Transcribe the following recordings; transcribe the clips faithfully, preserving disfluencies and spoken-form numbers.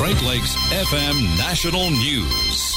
Great Lakes F M National News.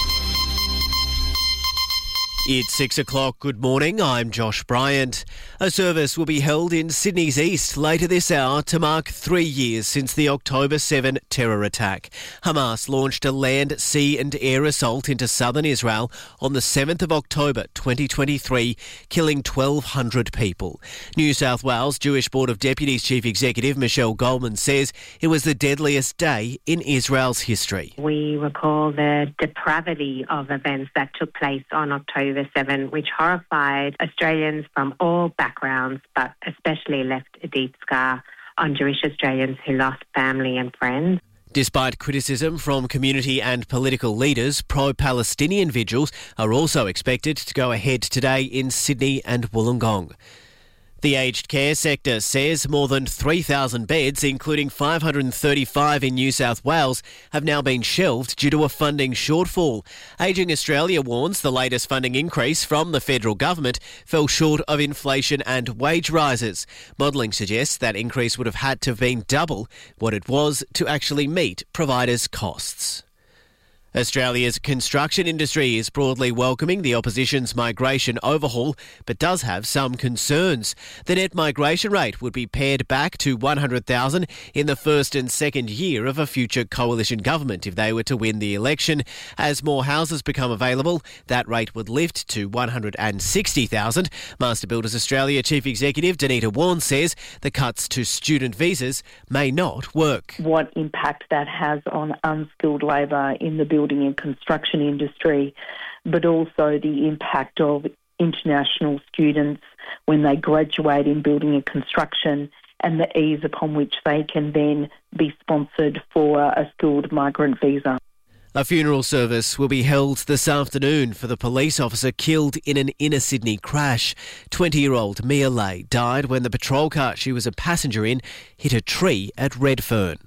It's six o'clock. Good morning. I'm Josh Bryant. A service will be held in Sydney's East later this hour to mark three years since the October seventh terror attack. Hamas launched a land, sea and air assault into southern Israel on the seventh of October twenty twenty-three, killing twelve hundred people. New South Wales Jewish Board of Deputies Chief Executive Michelle Goldman says it was the deadliest day in Israel's history. We recall the depravity of events that took place on October seventh, which horrified Australians from all backgrounds, but especially left a deep scar on Jewish Australians who lost family and friends. Despite criticism from community and political leaders, pro-Palestinian vigils are also expected to go ahead today in Sydney and Wollongong. The aged care sector says more than three thousand beds, including five hundred thirty-five in New South Wales, have now been shelved due to a funding shortfall. Ageing Australia warns the latest funding increase from the federal government fell short of inflation and wage rises. Modelling suggests that increase would have had to have been double what it was to actually meet providers' costs. Australia's construction industry is broadly welcoming the opposition's migration overhaul, but does have some concerns. The net migration rate would be pared back to one hundred thousand in the first and second year of a future coalition government if they were to win the election. As more houses become available, that rate would lift to one hundred sixty thousand. Master Builders Australia Chief Executive Danita Warren says the cuts to student visas may not work. What impact that has on unskilled labour in the building and construction industry, but also the impact of international students when they graduate in building and construction and the ease upon which they can then be sponsored for a skilled migrant visa. A funeral service will be held this afternoon for the police officer killed in an inner Sydney crash. twenty-year-old Mia Lay died when the patrol car she was a passenger in hit a tree at Redfern.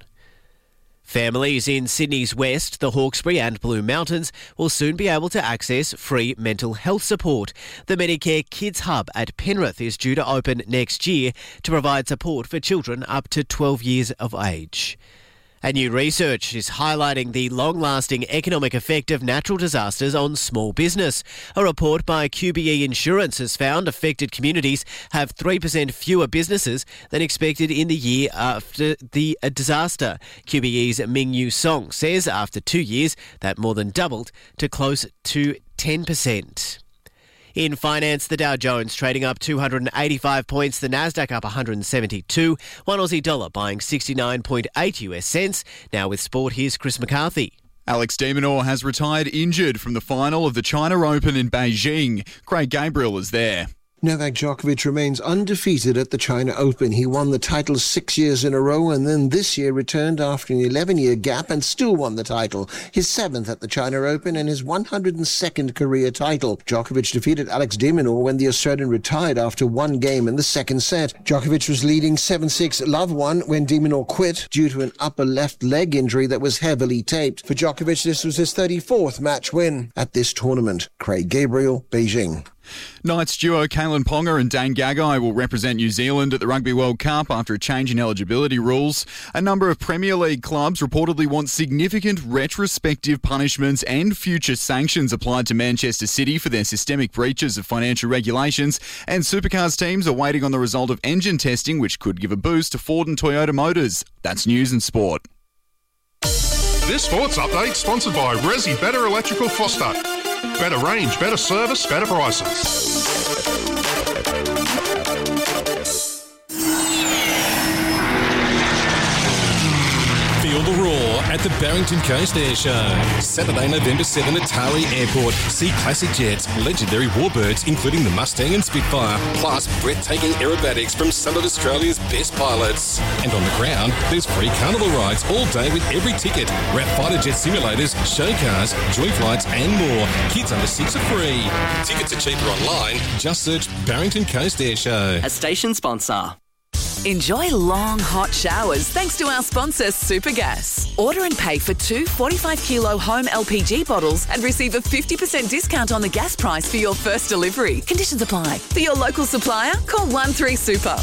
Families in Sydney's West, the Hawkesbury and Blue Mountains will soon be able to access free mental health support. The Medicare Kids Hub at Penrith is due to open next year to provide support for children up to twelve years of age. And new research is highlighting the long-lasting economic effect of natural disasters on small business. A report by Q B E Insurance has found affected communities have three percent fewer businesses than expected in the year after the disaster. Q B E's Ming Yu Song says after two years that more than doubled to close to ten percent. In finance, the Dow Jones trading up two hundred eighty-five points, the Nasdaq up one hundred seventy-two, one Aussie dollar buying sixty-nine point eight US cents. Now with sport, here's Chris McCarthy. Alex de Minaur has retired injured from the final of the China Open in Beijing. Craig Gabriel is there. Novak Djokovic remains undefeated at the China Open. He won the title six years in a row and then this year returned after an eleven-year gap and still won the title. His seventh at the China Open and his one hundred second career title. Djokovic defeated Alex de Minaur when the Australian retired after one game in the second set. Djokovic was leading seven six love one when de Minaur quit due to an upper left leg injury that was heavily taped. For Djokovic, this was his thirty-fourth match win at this tournament. Craig Gabriel, Beijing. Knights duo Kalen Ponga and Dane Gagai will represent New Zealand at the Rugby World Cup after a change in eligibility rules. A number of Premier League clubs reportedly want significant retrospective punishments and future sanctions applied to Manchester City for their systemic breaches of financial regulations, and Supercars teams are waiting on the result of engine testing, which could give a boost to Ford and Toyota motors. That's news and sport. This sports update sponsored by Resi Better Electrical Foster. Better range, better service, better prices. Feel the roar at the Barrington Coast Air Show. Saturday, November seventh at Taree Airport. See classic jets, legendary warbirds, including the Mustang and Spitfire, plus breathtaking aerobatics from some of Australia's best pilots. And on the ground, there's free carnival rides all day with every ticket. Wrap fighter jet simulators, show cars, joy flights and more. Kids under six are free. Tickets are cheaper online. Just search Barrington Coast Air Show. A station sponsor. Enjoy long, hot showers thanks to our sponsor, Supergas. Order and pay for two forty-five kilo home L P G bottles and receive a fifty percent discount on the gas price for your first delivery. Conditions apply. For your local supplier, call one three super.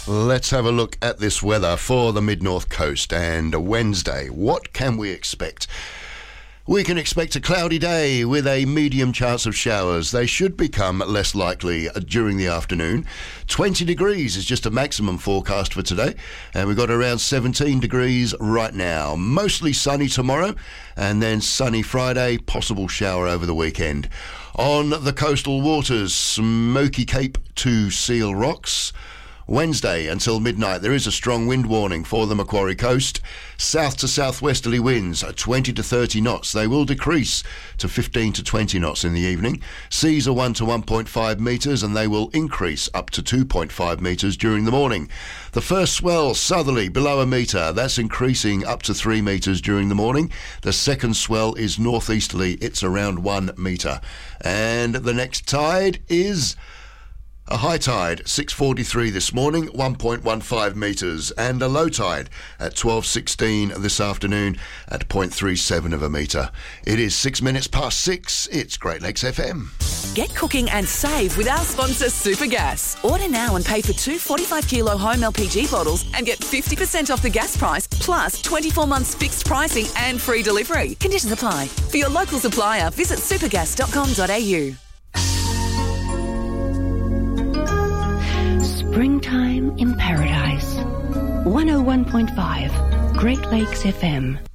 Let's have a look at this weather for the mid-north coast and Wednesday. What can we expect? We can expect a cloudy day with a medium chance of showers. They should become less likely during the afternoon. twenty degrees is just a maximum forecast for today, and we've got around seventeen degrees right now. Mostly sunny tomorrow, and then sunny Friday, possible shower over the weekend. On the coastal waters, Smoky Cape to Seal Rocks. Wednesday until midnight, there is a strong wind warning for the Macquarie coast. South to southwesterly winds are twenty to thirty knots. They will decrease to fifteen to twenty knots in the evening. Seas are one to one point five metres, and they will increase up to two point five metres during the morning. The first swell southerly below a metre. That's increasing up to three metres during the morning. The second swell is northeasterly. It's around one metre. And the next tide is a high tide, six forty-three this morning, one point one five metres, and a low tide at twelve sixteen this afternoon at zero point three seven of a metre. It is six minutes past six. It's Great Lakes F M. Get cooking and save with our sponsor Supergas. Order now and pay for two forty-five kilo home L P G bottles and get fifty percent off the gas price, plus twenty-four months fixed pricing and free delivery. Conditions apply. For your local supplier, visit supergas dot com dot a u. Springtime in Paradise. one oh one point five Great Lakes F M.